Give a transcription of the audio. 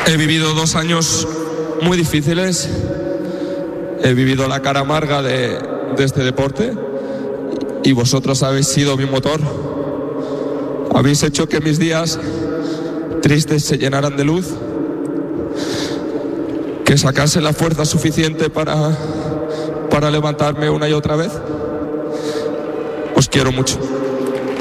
He vivido 2 años muy difíciles. He vivido la cara amarga de este deporte y vosotros habéis sido mi motor. Habéis hecho que mis días tristes se llenaran de luz, que sacase la fuerza suficiente para levantarme una y otra vez. Os quiero mucho.